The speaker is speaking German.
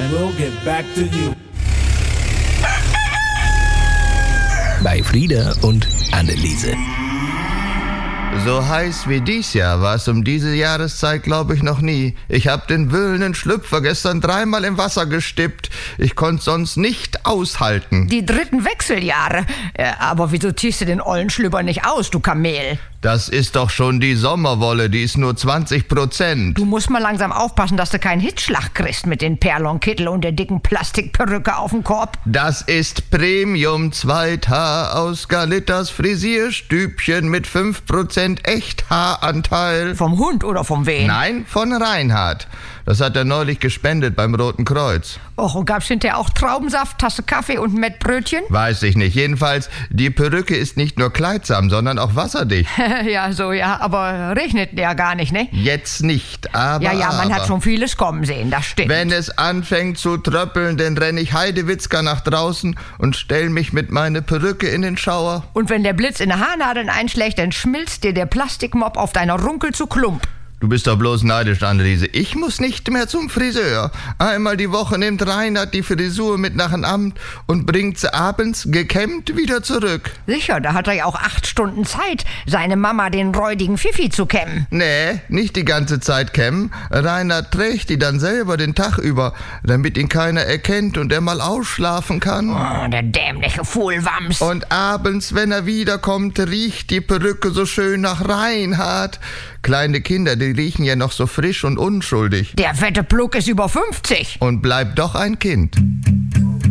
and we'll get back to you. Bei Frieda und Anneliese. So heiß wie dies Jahr war es um diese Jahreszeit, glaube ich, noch nie. Ich hab den wühlenden Schlüpfer gestern 3-mal im Wasser gestippt. Ich konnte sonst nicht aushalten. Die 3. Wechseljahre. Aber wieso ziehst du den ollen Schlüpper nicht aus, du Kamel? Das ist doch schon die Sommerwolle, die ist nur 20%. Du musst mal langsam aufpassen, dass du keinen Hitzschlag kriegst mit den Perlonkittel und der dicken Plastikperücke auf dem Korb. Das ist Premium Zweithaar aus Galittas Frisierstübchen mit 5% Echthaaranteil. Vom Hund oder vom Wen? Nein, von Reinhard. Das hat er neulich gespendet beim Roten Kreuz. Och, und gab's hinterher auch Traubensaft, Tasse Kaffee und Mettbrötchen? Weiß ich nicht. Jedenfalls, die Perücke ist nicht nur kleidsam, sondern auch wasserdicht. Ja, aber regnet ja gar nicht, ne? Jetzt nicht, aber... Ja, man hat schon vieles kommen sehen, das stimmt. Wenn es anfängt zu tröppeln, dann renn ich Heidewitzka nach draußen und stell mich mit meiner Perücke in den Schauer. Und wenn der Blitz in die Haarnadeln einschlägt, dann schmilzt dir der Plastikmopp auf deiner Runkel zu Klump. Du bist doch bloß neidisch, Anneliese. Ich muss nicht mehr zum Friseur. Einmal die Woche nimmt Reinhard die Frisur mit nach dem Amt und bringt sie abends gekämmt wieder zurück. Sicher, da hat er ja auch 8 Stunden Zeit, seine Mama den räudigen Fifi zu kämmen. Nee, nicht die ganze Zeit kämmen. Reinhard trägt die dann selber den Tag über, damit ihn keiner erkennt und er mal ausschlafen kann. Oh, der dämliche Fuhlwams. Und abends, wenn er wiederkommt, riecht die Perücke so schön nach Reinhard. Kleine Kinder, die riechen ja noch so frisch und unschuldig. Der fette Plug ist über 50. Und bleibt doch ein Kind.